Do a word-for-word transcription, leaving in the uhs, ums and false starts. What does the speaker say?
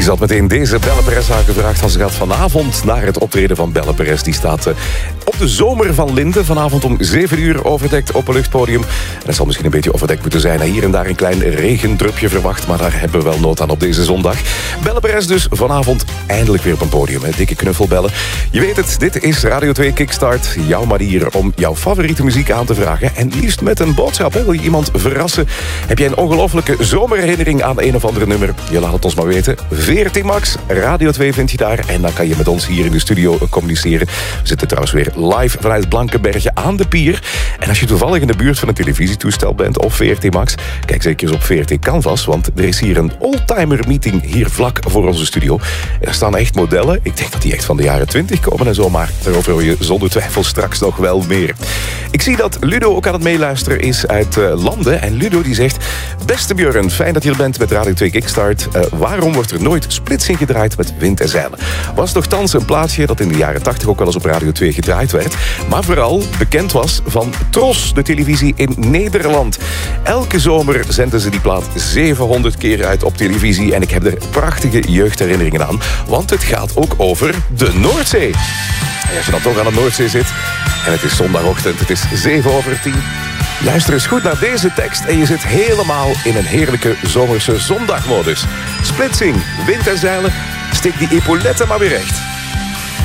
Wie zat meteen deze Belle Perez aangevraagd als ze gaat vanavond naar het optreden van Belle Perez. Die staat uh, op de Zomer van Linde. Vanavond om zeven uur overdekt op een luchtpodium. En het zal misschien een beetje overdekt moeten zijn. Hier en daar een klein regendrupje verwacht. Maar daar hebben we wel nood aan op deze zondag. Belle Perez dus vanavond eindelijk weer op een podium. Hè. Dikke knuffel bellen. Je weet het, dit is Radio twee Kickstart. Jouw manier om jouw favoriete muziek aan te vragen. En liefst met een boodschap. Hè. Wil je iemand verrassen? Heb jij een ongelofelijke zomerherinnering aan een of andere nummer? Je laat het ons maar weten. veertien max, Radio twee vind je daar. En dan kan je met ons hier in de studio communiceren. We zitten trouwens weer live vanuit Blankenberge aan de pier. En als je toevallig in de buurt van een televisietoestel bent of veertien max, kijk zeker eens op veertien Canvas, want er is hier een oldtimer meeting hier vlak voor onze studio. En er staan echt modellen. Ik denk dat die echt van de jaren twintig komen en zo, maar daarover hoor je zonder twijfel straks nog wel meer. Ik zie dat Ludo ook aan het meeluisteren is uit uh, Landen. En Ludo die zegt: beste Björn, fijn dat je er bent met Radio twee Kickstart. Uh, waarom wordt er nooit splitsing gedraaid met Wind en Zeilen? Was nogthans een plaatsje dat in de jaren tachtig ook wel eens op Radio twee gedraaid werd, maar vooral bekend was van Tros, de televisie in Nederland. Elke zomer zenden ze die plaat zevenhonderd keer uit op televisie en ik heb er prachtige jeugdherinneringen aan, want het gaat ook over de Noordzee. En als je dan toch aan de Noordzee zit en het is zondagochtend, het is zeven over tien... luister eens goed naar deze tekst en je zit helemaal in een heerlijke zomerse zondagmodus. Splitsing, Wind en Zeilen, steek die epauletten maar weer recht.